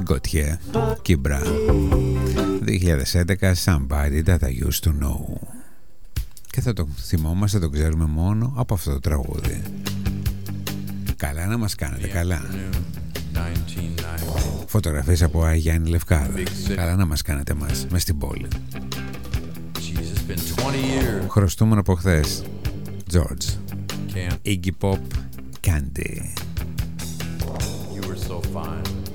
Γκοτιέ, Κίμπρα. 2011, Somebody That I Used To Know. Και θα το θυμόμαστε, το ξέρουμε μόνο από αυτό το τραγούδι. Καλά να μας κάνετε, καλά. Φωτογραφίες από Αγιάννη Λευκάδα. Καλά να μας κάνετε μας, μες στην πόλη. Χρωστούμενο από χθες. George, Iggy Pop, Candy. You were so fine.